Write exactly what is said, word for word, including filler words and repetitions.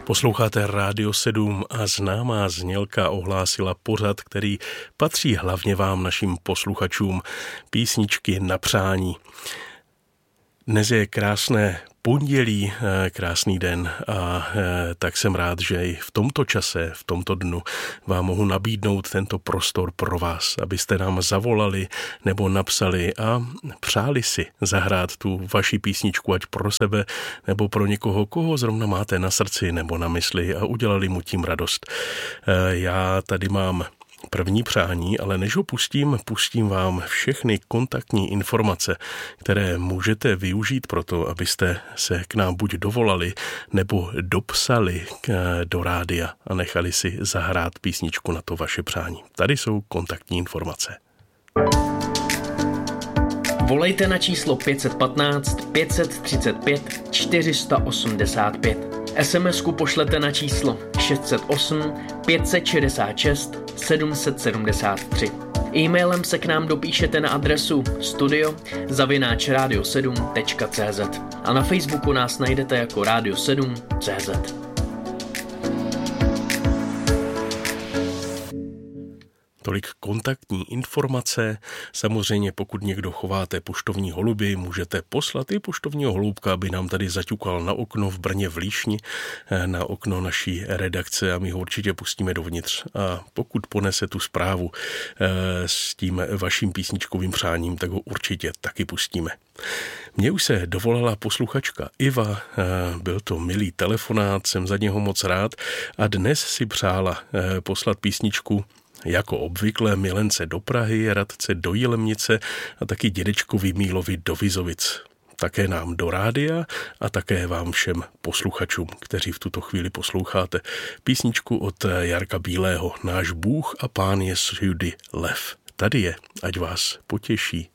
Posloucháte Rádio sedm a známá znělka ohlásila pořad, který patří hlavně vám, našim posluchačům, písničky na přání. Dnes je krásné pondělí, krásný den a tak jsem rád, že i v tomto čase, v tomto dnu vám mohu nabídnout tento prostor pro vás, abyste nám zavolali nebo napsali a přáli si zahrát tu vaši písničku, ať pro sebe nebo pro někoho, koho zrovna máte na srdci nebo na mysli, a udělali mu tím radost. Já tady mám první přání, ale než ho pustím, pustím vám všechny kontaktní informace, které můžete využít pro to, abyste se k nám buď dovolali nebo dopsali do rádia a nechali si zahrát písničku na to vaše přání. Tady jsou kontaktní informace. Volejte na číslo pět jedna pět, pět tři pět, čtyři osm pět. es em esku pošlete na číslo šest set osm, pět set šedesát šest, sedm set sedmdesát tři. E-mailem se k nám dopíšete na adresu studio zavináč radio sedm tečka cé zet a na Facebooku nás najdete jako Radio sedm tečka cé zet. Tolik kontaktní informace. Samozřejmě, pokud někdo chováte poštovní holuby, můžete poslat i poštovního holubka, aby nám tady zaťukal na okno v Brně v Líšni, na okno naší redakce, a my ho určitě pustíme dovnitř. A pokud ponese tu zprávu s tím vaším písničkovým přáním, tak ho určitě taky pustíme. Mně už se dovolala posluchačka Iva, byl to milý telefonát, jsem za něho moc rád, a dnes si přála poslat písničku jako obvykle milence do Prahy, Radce do Jilemnice a taky dědečkovi Mílovi do Vizovic. Také nám do rádia a také vám všem posluchačům, kteří v tuto chvíli posloucháte písničku od Jarka Bílého. Náš Bůh a Pán je všudy lev. Tady je, ať vás potěší.